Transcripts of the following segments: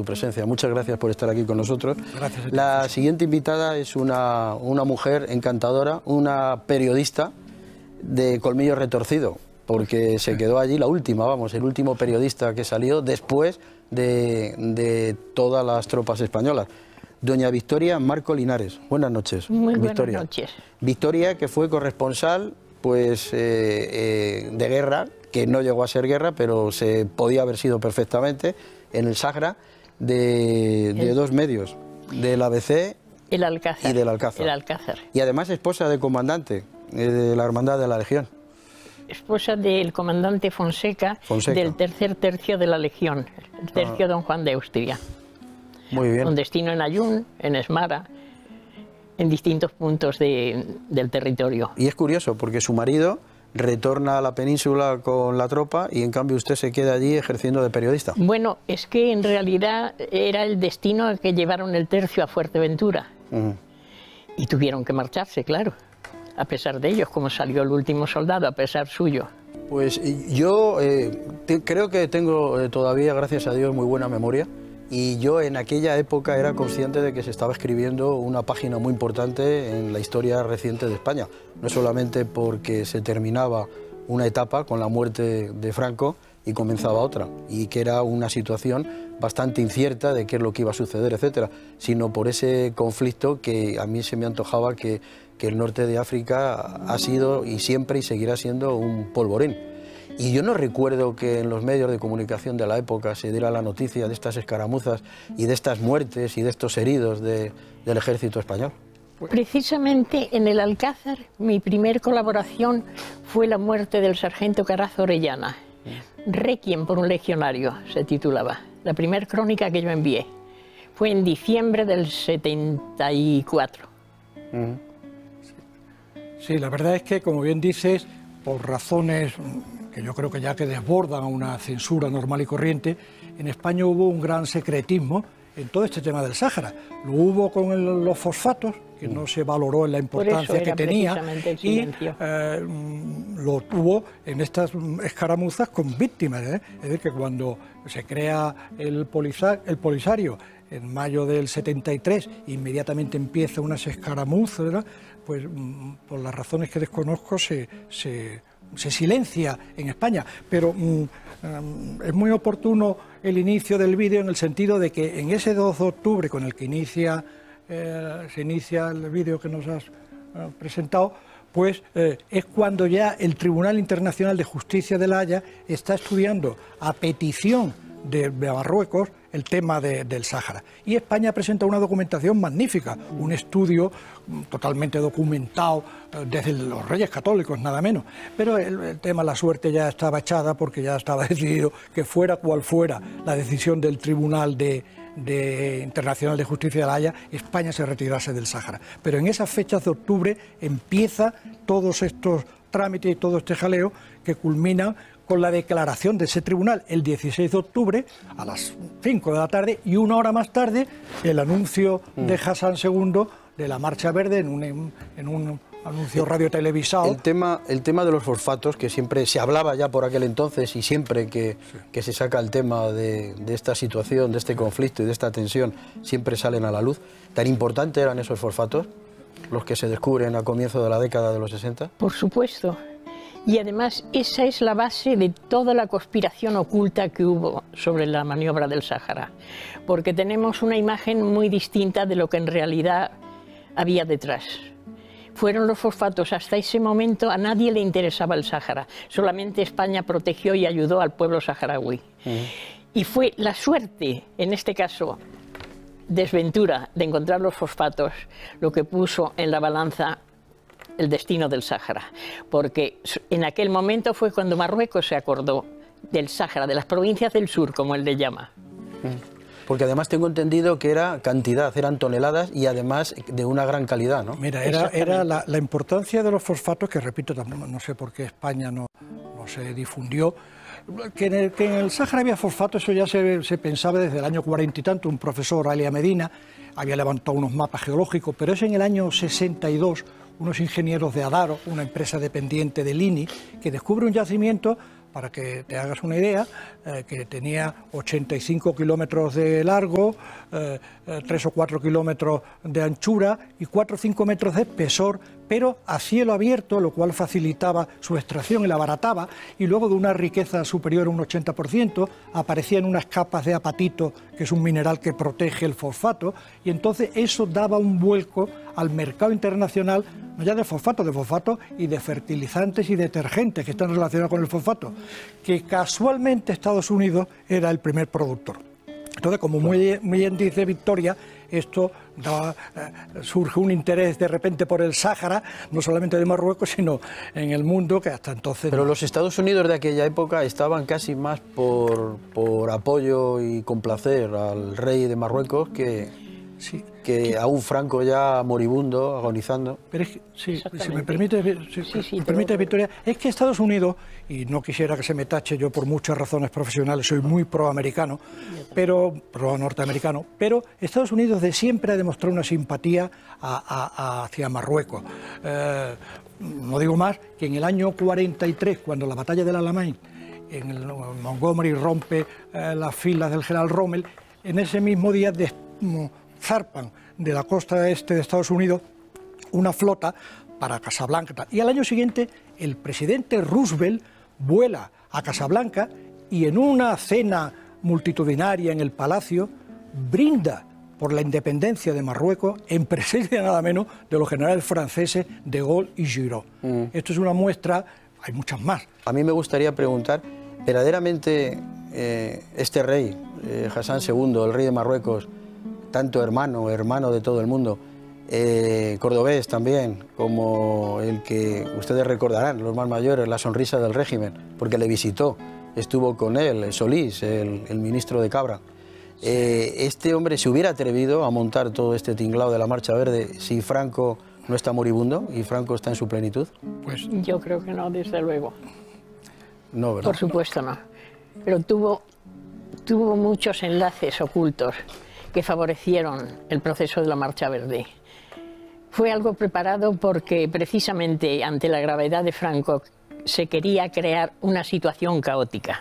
presencia. Muchas gracias por estar aquí con nosotros. Gracias. La siguiente invitada es una mujer encantadora, una periodista de colmillo retorcido, porque se quedó allí la última, vamos, el último periodista que salió después de todas las tropas españolas. Doña Victoria Marco Linares. Buenas noches. Muy Victoria. buenas noches. Victoria, que fue corresponsal pues de guerra, que no llegó a ser guerra, pero se podía haber sido perfectamente, en el Sahara, de dos medios, del ABC El Alcázar. y del Alcázar. El Alcázar. Y además esposa de comandante de la Hermandad de la Legión. Esposa del comandante Fonseca, del tercer tercio de la Legión, el tercio Don Juan de Austria. Muy bien. Con destino en Ayun, en Esmara, en distintos puntos del territorio. Y es curioso, porque su marido retorna a la península con la tropa y en cambio usted se queda allí ejerciendo de periodista. Bueno, es que en realidad era el destino a que llevaron el tercio a Fuerteventura. Y tuvieron que marcharse, claro, a pesar de ellos, como salió el último soldado, a pesar suyo. Pues yo creo que tengo todavía, gracias a Dios, muy buena memoria. Y yo en aquella época era consciente de que se estaba escribiendo una página muy importante en la historia reciente de España. No solamente porque se terminaba una etapa con la muerte de Franco y comenzaba otra, y que era una situación bastante incierta de qué es lo que iba a suceder, etcétera, sino por ese conflicto que a mí se me antojaba que el norte de África ha sido y siempre y seguirá siendo un polvorín. Y yo no recuerdo que en los medios de comunicación de la época se diera la noticia de estas escaramuzas y de estas muertes y de estos heridos del ejército español. Precisamente en el Alcázar, mi primer colaboración fue la muerte del sargento Carazo Orellana. Requiem por un legionario, se titulaba. La primera crónica que yo envié. Fue en diciembre del 74. Sí, la verdad es que, como bien dices, por razones que yo creo que ya que desbordan a una censura normal y corriente, en España hubo un gran secretismo en todo este tema del Sáhara. Lo hubo con los fosfatos, que no se valoró en la importancia que tenía, y lo tuvo en estas escaramuzas con víctimas. Es decir, que cuando se crea el Polisario en mayo del 73, inmediatamente empieza unas escaramuzas, ¿verdad? Pues por las razones que desconozco se silencia en España, pero es muy oportuno el inicio del vídeo en el sentido de que en ese 2 de octubre con el que se inicia el vídeo que nos has presentado, pues es cuando ya el Tribunal Internacional de Justicia de La Haya está estudiando a petición de Marruecos el tema del Sáhara. Y España presenta una documentación magnífica, un estudio totalmente documentado desde los Reyes Católicos, nada menos. Pero el tema, la suerte ya estaba echada porque ya estaba decidido que fuera cual fuera la decisión del Tribunal Internacional de Justicia de La Haya, España se retirase del Sáhara. Pero en esas fechas de octubre empieza todos estos trámites y todo este jaleo que culmina con la declaración de ese tribunal el 16 de octubre a las 5 de la tarde y una hora más tarde el anuncio de Hassan II de la Marcha Verde en un anuncio radiotelevisado. El tema de los fosfatos, que siempre se hablaba ya por aquel entonces y siempre que se saca el tema de esta situación, de este conflicto y de esta tensión, siempre salen a la luz. ¿Tan importante eran esos fosfatos, los que se descubren a comienzo de la década de los 60? Por supuesto. Y además esa es la base de toda la conspiración oculta que hubo sobre la maniobra del Sáhara, porque tenemos una imagen muy distinta de lo que en realidad había detrás. Fueron los fosfatos, hasta ese momento a nadie le interesaba el Sáhara, solamente España protegió y ayudó al pueblo saharaui. Y fue la suerte, en este caso desventura, de encontrar los fosfatos, lo que puso en la balanza el destino del Sáhara, porque en aquel momento fue cuando Marruecos se acordó del Sáhara, de las provincias del sur, como él le llama. Porque además tengo entendido que era cantidad, eran toneladas y además de una gran calidad, ¿no? Mira, era la importancia de los fosfatos, que repito, no sé por qué España no se difundió. Que en el Sáhara había fosfato, eso ya se pensaba desde el año 40 y tanto. Un profesor, Alia Medina, había levantado unos mapas geológicos, pero es en el año 62 unos ingenieros de Adaro, una empresa dependiente del INI, que descubre un yacimiento para que te hagas una idea, que tenía 85 kilómetros de largo, 3 o 4 kilómetros de anchura y 4 o 5 metros de espesor, pero a cielo abierto, lo cual facilitaba su extracción y la abarataba, y luego de una riqueza superior a un 80%, aparecían unas capas de apatito, que es un mineral que protege el fosfato, y entonces eso daba un vuelco al mercado internacional, no ya de fosfato y de fertilizantes y detergentes que están relacionados con el fosfato, que casualmente Estados Unidos era el primer productor. Entonces, como muy bien dice Victoria, esto surge un interés de repente por el Sáhara, no solamente de Marruecos, sino en el mundo, que hasta entonces... Pero los Estados Unidos de aquella época estaban casi más por apoyo y complacer al rey de Marruecos que a un Franco ya moribundo, agonizando. Pero es que, si me permite, Victoria, es que Estados Unidos, y no quisiera que se me tache, yo por muchas razones profesionales soy muy pro-americano, pro-norteamericano, pero Estados Unidos de siempre ha demostrado una simpatía hacia Marruecos. No digo más que en el año 43, cuando la batalla del Alamein, Montgomery rompe las filas del general Rommel, en ese mismo día zarpan de la costa este de Estados Unidos una flota para Casablanca. Y al año siguiente el presidente Roosevelt vuela a Casablanca y en una cena multitudinaria en el palacio brinda por la independencia de Marruecos en presencia nada menos de los generales franceses de Gaulle y Giraud. Esto es una muestra, hay muchas más. A mí me gustaría preguntar, verdaderamente este rey, Hassan II, el rey de Marruecos, tanto hermano de todo el mundo, cordobés también, como el que ustedes recordarán, los más mayores, la sonrisa del régimen, porque le visitó, estuvo con él, Solís, el ministro de Cabra. Este hombre se hubiera atrevido a montar todo este tinglado de la Marcha Verde si Franco no está moribundo y Franco está en su plenitud. Pues yo creo que no, desde luego. No, ¿verdad? Por supuesto no. Pero tuvo muchos enlaces ocultos que favorecieron el proceso de la Marcha Verde. Fue algo preparado porque precisamente ante la gravedad de Franco se quería crear una situación caótica.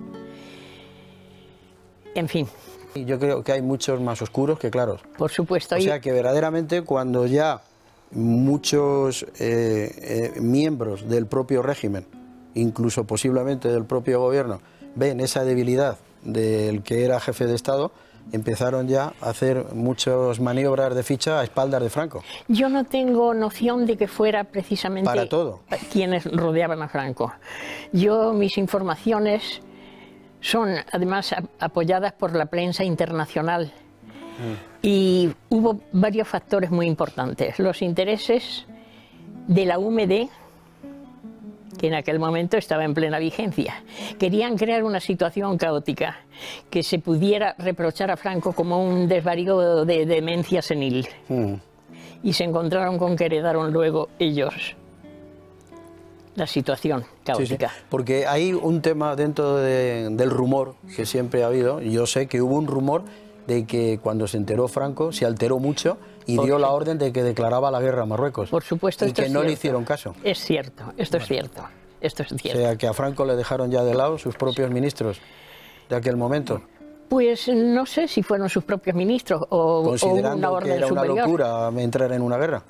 En fin. Yo creo que hay muchos más oscuros que claros. Por supuesto. O sea que verdaderamente cuando ya muchos miembros del propio régimen, incluso posiblemente del propio gobierno, ven esa debilidad del que era jefe de Estado, empezaron ya a hacer muchas maniobras de ficha a espaldas de Franco. Yo no tengo noción de que fuera precisamente para todo quienes rodeaban a Franco. Mis informaciones son además apoyadas por la prensa internacional. Y hubo varios factores muy importantes. Los intereses de la UMD, que en aquel momento estaba en plena vigencia. Querían crear una situación caótica, que se pudiera reprochar a Franco como un desvarío de demencia senil. Y se encontraron con que heredaron luego ellos la situación caótica. Sí, porque hay un tema dentro del rumor que siempre ha habido. Yo sé que hubo un rumor de que cuando se enteró Franco se alteró mucho y dio la orden de que declaraba la guerra a Marruecos. Por supuesto, y que no le hicieron caso. Es cierto, esto es cierto. Esto es cierto. O sea, que a Franco le dejaron ya de lado sus propios ministros de aquel momento. Pues no sé si fueron sus propios ministros o una orden que era superior. Una locura entrar en una guerra.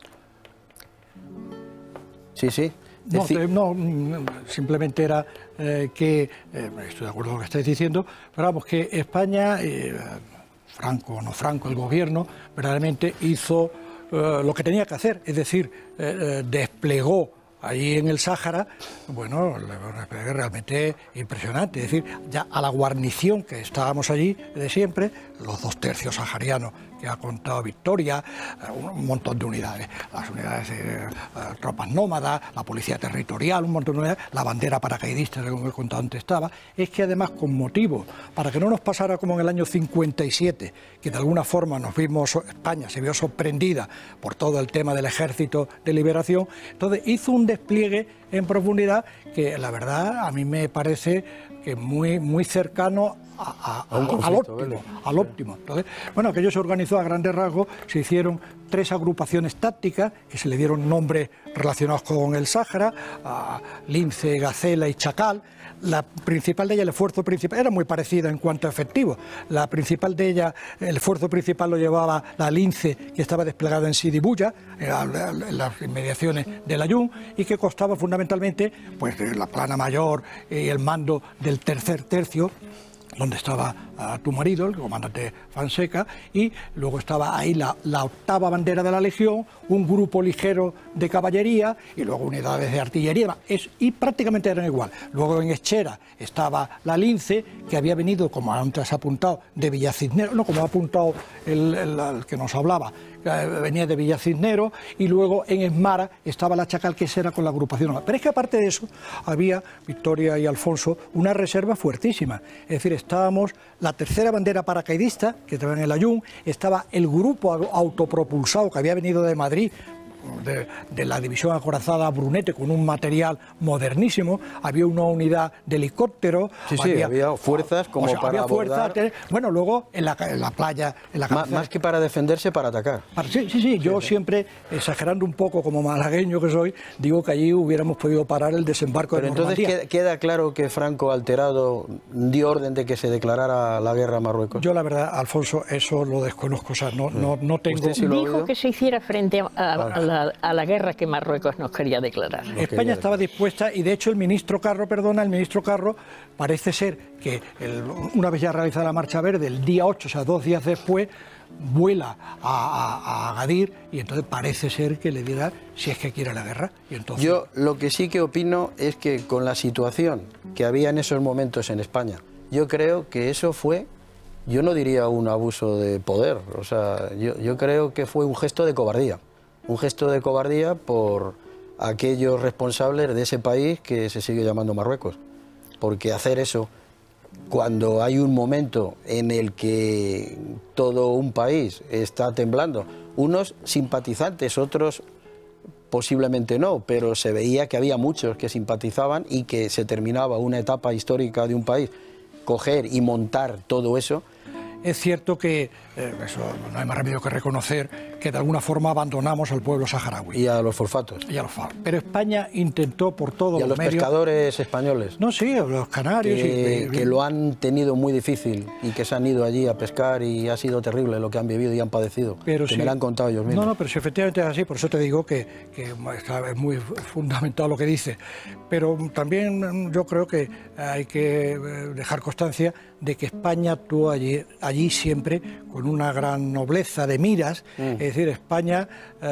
Sí. No, simplemente era que, estoy de acuerdo con lo que estáis diciendo, pero vamos, que España, Franco o no Franco, el gobierno, verdaderamente hizo lo que tenía que hacer, es decir, desplegó ahí en el Sáhara, bueno, realmente impresionante. Es decir, ya a la guarnición que estábamos allí de siempre, los 2 tercios saharianos que ha contado Victoria, un montón de unidades, las unidades de tropas nómadas, la policía territorial, un montón de unidades, la bandera paracaidista, como he contado antes estaba, es que además con motivo, para que no nos pasara como en el año 57, que de alguna forma España se vio sorprendida por todo el tema del Ejército de Liberación, entonces hizo un despliegue en profundidad, que la verdad a mí me parece que muy cercano al óptimo. Entonces, bueno, aquello se organizó a grandes rasgos, se hicieron 3 agrupaciones tácticas que se le dieron nombres relacionados con el Sáhara, Lince, Gacela y Chacal. La principal de ellas, el esfuerzo principal, era muy parecida en cuanto a efectivo. La principal de ellas, el esfuerzo principal lo llevaba la Lince, que estaba desplegada en Sidi Bouya, en las inmediaciones del Ayun, y que costaba fundamentalmente pues la plana mayor y el mando del tercer tercio, donde estaba tu marido, el comandante Fonseca, y luego estaba ahí la 8ª bandera de la Legión, un grupo ligero de caballería y luego unidades de artillería, y prácticamente eran igual. Luego en Eschera estaba la Lince, que había venido, como antes ha apuntado, de Villacisnero, no como ha apuntado el que nos hablaba, venía de Villacisnero, y luego en Esmara estaba la Chacal, que era con la agrupación. Pero es que aparte de eso, había, Victoria y Alfonso, una reserva fuertísima. Es decir, estábamos la 3ª bandera paracaidista, que estaba en el Ayun, estaba el grupo autopropulsado que había venido de Madrid, de la división acorazada Brunete, con un material modernísimo, había una unidad de helicópteros, había fuerzas como para abordar. Bueno, luego en la playa, más que para defenderse, para atacar. Sí, yo siempre, exagerando un poco como malagueño que soy, digo que allí hubiéramos podido parar el desembarco de Normandía. Pero entonces queda claro que Franco, alterado, dio orden de que se declarara la guerra a Marruecos. Yo la verdad, Alfonso, eso lo desconozco, o sea, no tengo... Dijo que se hiciera frente a la guerra que Marruecos nos quería declarar. España estaba dispuesta, y de hecho el ministro Carro parece ser que una vez ya realizada la Marcha Verde, el día 8, o sea 2 días después, vuela a Agadir, y entonces parece ser que le dirá si es que quiere la guerra. Y entonces... Yo lo que sí que opino es que con la situación que había en esos momentos en España, yo creo que eso fue, yo no diría un abuso de poder, o sea, yo creo que fue un gesto de cobardía. Un gesto de cobardía por aquellos responsables de ese país que se sigue llamando Marruecos. Porque hacer eso cuando hay un momento en el que todo un país está temblando, unos simpatizantes, otros posiblemente no, pero se veía que había muchos que simpatizaban y que se terminaba una etapa histórica de un país, coger y montar todo eso. Es cierto que eso no hay más remedio que reconocer que de alguna forma abandonamos al pueblo saharaui. Y a los fosfatos. Pero España intentó por todos los medios... Y a los pescadores españoles. No, sí, a los canarios. Que lo han tenido muy difícil y que se han ido allí a pescar y ha sido terrible lo que han vivido y han padecido. Pero que me lo han contado ellos mismos. No, pero si efectivamente es así, por eso te digo que es muy fundamentado lo que dice. Pero también yo creo que hay que dejar constancia de que España actuó allí siempre con una gran nobleza de miras. Es decir, España,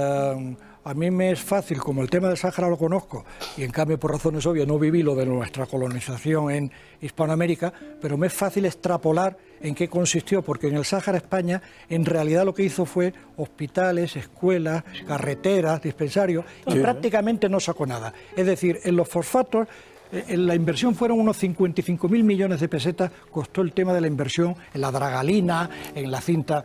a mí me es fácil, como el tema del Sáhara lo conozco, y en cambio por razones obvias no viví lo de nuestra colonización en Hispanoamérica, pero me es fácil extrapolar en qué consistió, porque en el Sáhara España en realidad lo que hizo fue hospitales, escuelas, carreteras, dispensarios, y prácticamente no sacó nada. Es decir, en los fosfatos, la inversión fueron unos 55.000 millones de pesetas, costó el tema de la inversión en la dragalina, en la cinta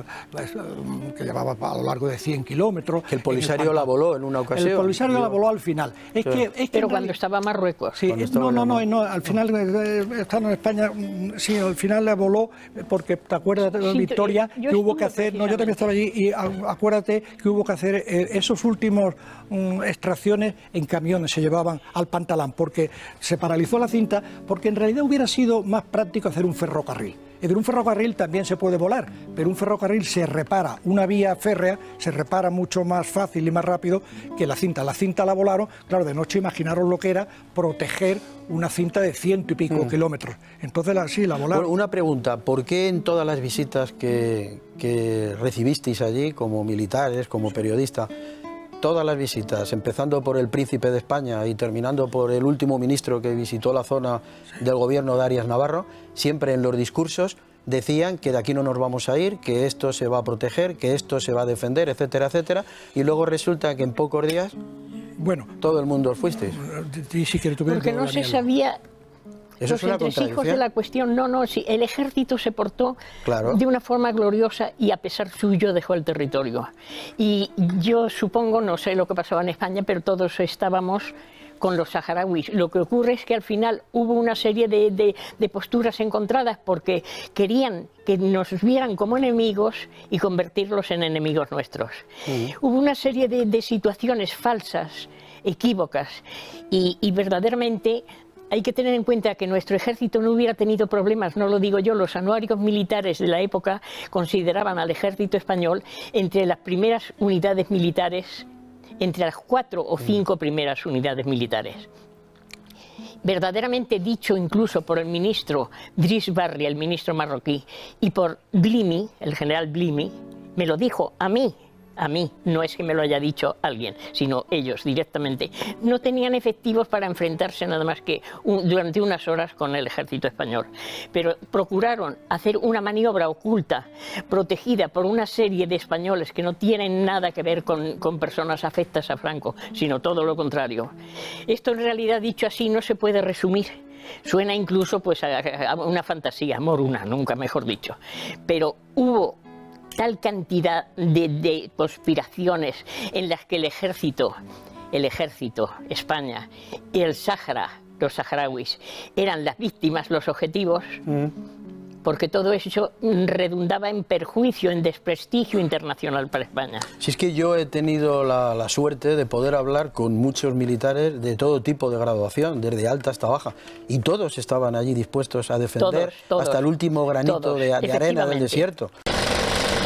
que llevaba a lo largo de 100 kilómetros. Que el Polisario la voló en una ocasión. El Polisario la voló al final. Pero cuando estaba Marruecos. Sí, no, al final, estando en España, sí, al final la voló, porque te acuerdas, Victoria, que hubo que hacer, yo también estaba allí, y acuérdate que hubo que hacer esos últimos extracciones en camiones, se llevaban al Pantalán, porque se paralizó la cinta, porque en realidad hubiera sido más práctico hacer un ferrocarril. Es decir, un ferrocarril también se puede volar, pero un ferrocarril se repara, una vía férrea se repara mucho más fácil y más rápido que la cinta. La cinta la volaron, claro, de noche imaginaros lo que era proteger una cinta de 100 y pico kilómetros. Entonces sí, la volaron. Una pregunta, ¿por qué en todas las visitas que recibisteis allí, como militares, como periodista, todas las visitas, empezando por el príncipe de España y terminando por el último ministro que visitó la zona del gobierno de Arias Navarro, siempre en los discursos decían que de aquí no nos vamos a ir, que esto se va a proteger, que esto se va a defender, etcétera, etcétera, y luego resulta que en pocos días todo el mundo os fuisteis? Porque no se sabía... Eso es una entresijos de la cuestión, sí, el ejército se portó de una forma gloriosa y a pesar suyo dejó el territorio. Y yo supongo, no sé lo que pasaba en España, pero todos estábamos con los saharauis. Lo que ocurre es que al final hubo una serie de posturas encontradas porque querían que nos vieran como enemigos y convertirlos en enemigos nuestros. Hubo una serie de situaciones falsas, equívocas, y verdaderamente hay que tener en cuenta que nuestro ejército no hubiera tenido problemas, no lo digo yo, los anuarios militares de la época consideraban al ejército español entre las primeras unidades militares, entre las 4 o 5 primeras unidades militares. Verdaderamente dicho incluso por el ministro Driss Barry, el ministro marroquí, y por Blimi, el general Blimi, me lo dijo a mí, no es que me lo haya dicho alguien, sino ellos directamente, no tenían efectivos para enfrentarse nada más que durante unas horas con el ejército español, pero procuraron hacer una maniobra oculta, protegida por una serie de españoles que no tienen nada que ver con personas afectas a Franco, sino todo lo contrario. Esto en realidad, dicho así, no se puede resumir. Suena incluso pues a una fantasía, moruna, nunca mejor dicho, pero hubo tal cantidad de conspiraciones en las que el ejército, España y el Sáhara, los saharauis, eran las víctimas, los objetivos, porque todo eso redundaba en perjuicio, en desprestigio internacional para España. Si es que yo he tenido la suerte de poder hablar con muchos militares de todo tipo de graduación, desde alta hasta baja, y todos estaban allí dispuestos a defender todos, hasta el último granito todos, de arena del desierto.